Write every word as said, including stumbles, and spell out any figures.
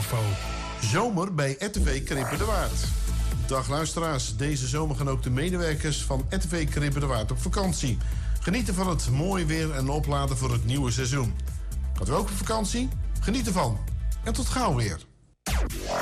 info. Zomer bij R T V Krippen de Waard. Dag luisteraars, deze zomer gaan ook de medewerkers van R T V Krippen de Waard op vakantie. Genieten van het mooie weer en opladen voor het nieuwe seizoen. Gaat u ook op vakantie? Geniet ervan. En tot gauw weer.